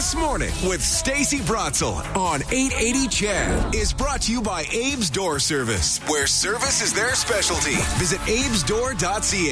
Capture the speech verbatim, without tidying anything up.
This Morning with Stacey Bratzel on eight eighty C H E D is brought to you by Abe's Door Service, where service is their specialty. Visit abes door dot c a.